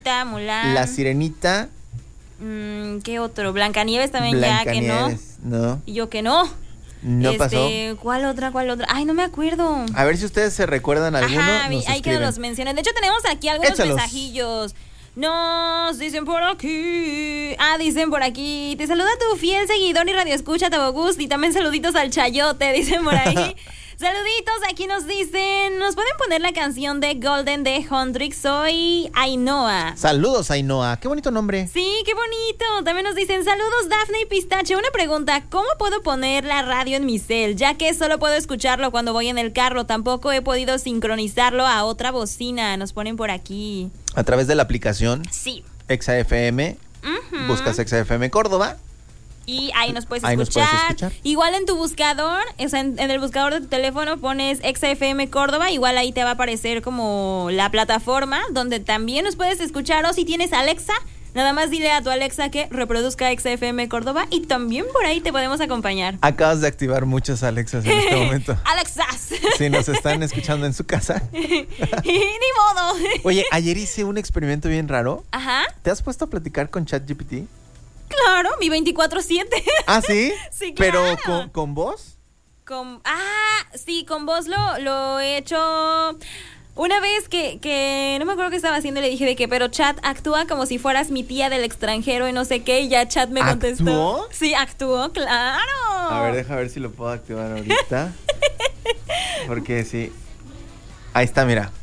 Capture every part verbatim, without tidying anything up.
Mulan. La Sirenita. Mm, ¿Qué otro? Blancanieves también, Blancanieves, ya que no. no. Y yo que no. No este, pasó. ¿Cuál otra? ¿Cuál otra? Ay, no me acuerdo. A ver si ustedes se recuerdan alguno. Ajá, nos hay que escriben. los mencionen. De hecho, tenemos aquí algunos Échalos. mensajillos. Nos dicen por aquí. Ah, dicen por aquí. Te saluda tu fiel seguidor y radioescucha, Tabogust. Y también saluditos al Chayote, dicen por ahí. Saluditos, aquí nos dicen. Nos pueden poner la canción de Golden de Hendrix. Soy Ainhoa. Saludos, Ainhoa. Qué bonito nombre. Sí, qué bonito. También nos dicen, saludos Dafne y Pistache. Una pregunta, ¿cómo puedo poner la radio en mi cel? Ya que solo puedo escucharlo cuando voy en el carro. Tampoco he podido sincronizarlo a otra bocina. Nos ponen por aquí. A través de la aplicación Sí. Exa F M. Uh-huh. Buscas Exa F M Córdoba. Y ahí nos puedes Ahí nos escuchar. puedes escuchar. Igual en tu buscador, o sea, en, en el buscador de tu teléfono pones Exa F M Córdoba. Igual ahí te va a aparecer como la plataforma donde también nos puedes escuchar. O si tienes Alexa, nada más dile a tu Alexa que reproduzca Exa F M Córdoba y también por ahí te podemos acompañar. Acabas de activar muchos Alexas en este momento. Alexas. Sí, nos están escuchando en su casa. Ni modo. Oye, ayer hice un experimento bien raro. Ajá. ¿Te has puesto a platicar con ChatGPT? Claro, mi veinticuatro siete. ¿Ah, sí? Sí, claro. ¿Pero con, con voz? Con, ah, sí, con vos lo, lo he hecho una vez que, que no me acuerdo qué estaba haciendo y le dije de que, pero Chat, actúa como si fueras mi tía del extranjero y no sé qué, y ya Chat me contestó. ¿Actuó? Sí, actuó, claro. A ver, deja ver si lo puedo activar ahorita. Porque sí. Ahí está, mira.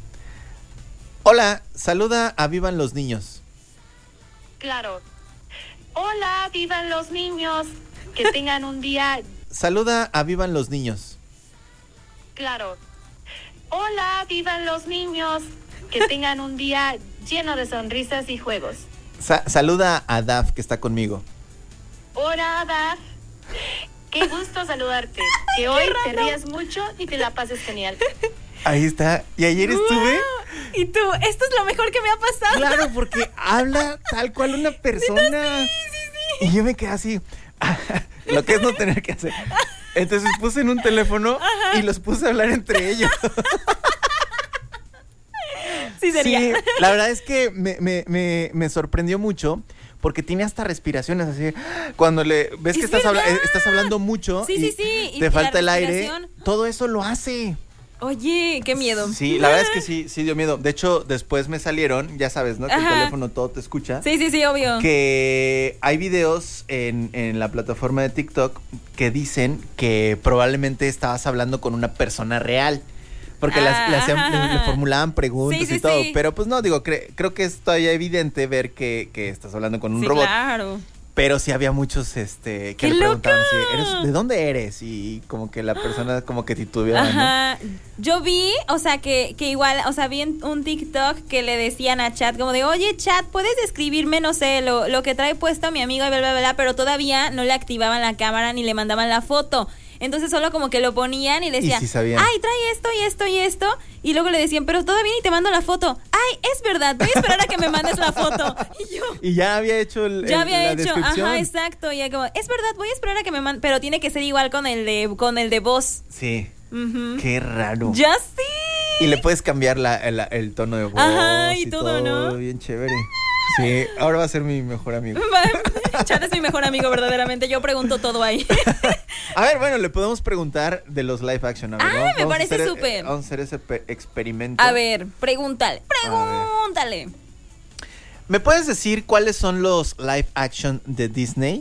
Hola, saluda a Vivan los Niños. Claro. Hola, vivan los niños. Que tengan un día. Saluda a Vivan los Niños. Claro. Hola, vivan los niños. Que tengan un día lleno de sonrisas y juegos. Sa- saluda a Daf, que está conmigo. Hola, Daf. Qué gusto saludarte. Que hoy te rías mucho y te la pases genial. Ahí está. Y ayer estuve. Wow. Y tú, esto es lo mejor que me ha pasado. Claro, porque habla tal cual una persona. Sí, sí, sí. Y yo me quedé así. Lo que es no tener que hacer. Entonces puse en un teléfono. Ajá. Y los puse a hablar entre ellos. Sí, sería. Sí, la verdad es que me, me, me, me sorprendió mucho. Porque tiene hasta respiraciones así. Cuando le ves que estás, habla, estás hablando mucho. Sí, y sí, sí. Te y falta el respiración. aire. Todo eso lo hace. Oye, qué miedo. Sí, la verdad es que sí, sí dio miedo. De hecho, después me salieron, ya sabes, ¿no? Que Ajá. el teléfono todo te escucha. Sí, sí, sí, obvio. Que hay videos en, en la plataforma de TikTok que dicen que probablemente estabas hablando con una persona real. Porque Ah, las, le, hacían, le, le formulaban preguntas Sí, sí, y todo. sí. Pero pues no, digo, cre- creo que es todavía evidente ver que, que estás hablando con un Sí, robot. claro. Pero sí había muchos este que ¡Qué le preguntaban loco! si eres, ¿de dónde eres? Y como que la persona como que titubeaba, ¿no? Ajá. Yo vi, o sea, que, que igual, o sea, vi en un TikTok que le decían a Chat como de, oye, Chat, ¿puedes describirme, no sé, lo, lo que trae puesto mi amigo y bla, bla, bla, bla? Pero todavía no le activaban la cámara ni le mandaban la foto. Entonces solo como que lo ponían y le decían, Y sí sabían. ay, trae esto y esto y esto. Y luego le decían, pero todavía ni te mando la foto. Ay, es verdad, voy a esperar a que me mandes la foto. Y yo... Y ya había hecho el, Ya el- había la hecho, descripción. ajá, exacto. Y ya como, es verdad, voy a esperar a que me mande, pero tiene que ser igual con el de, con el de voz. Sí. Ujú. Qué raro. Ya sí. Y le puedes cambiar la, el, el tono de voz. Ajá, y todo, ¿no? Bien chévere. Sí, ahora va a ser mi mejor amigo. Chat es mi mejor amigo, verdaderamente. Yo pregunto todo ahí. A ver, bueno, le podemos preguntar de los live action. A ver, Ah, vamos, me vamos a parece hacer, súper. eh, Vamos a hacer ese pe- experimento. A ver, pregúntale. Pregúntale. ¿Me puedes decir cuáles son los live action de Disney?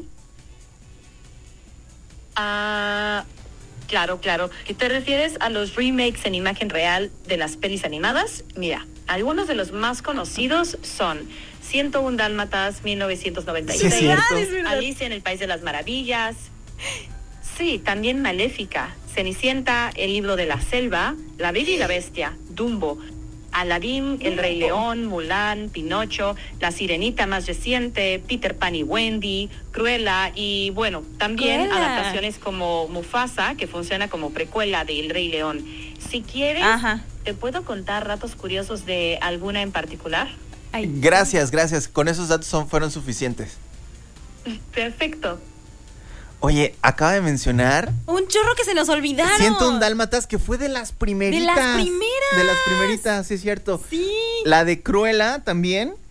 Ah, claro, claro. ¿Y te refieres a los remakes en imagen real de las pelis animadas? Mira, algunos de los más conocidos son ciento uno Dálmatas, mil novecientos noventa y seis, Sí, es cierto. Ah, es verdad. Alicia en el País de las Maravillas. Sí, también Maléfica, Cenicienta, El Libro de la Selva, La Bella y la Bestia, Dumbo, Aladín, El Rey León, Mulan, Pinocho, La Sirenita más reciente, Peter Pan y Wendy, Cruella y bueno, también Cruella. adaptaciones como Mufasa, que funciona como precuela de El Rey León. Si quieres, Ajá. ¿te puedo contar datos curiosos de alguna en particular? Ay. Gracias, gracias. Con esos datos son, fueron suficientes. Perfecto. Oye, acaba de mencionar Un chorro que se nos olvidaron. ciento uno Dálmatas, que fue de las primeritas. De las primeras. De las primeritas, sí es cierto. Sí. La de Cruella también.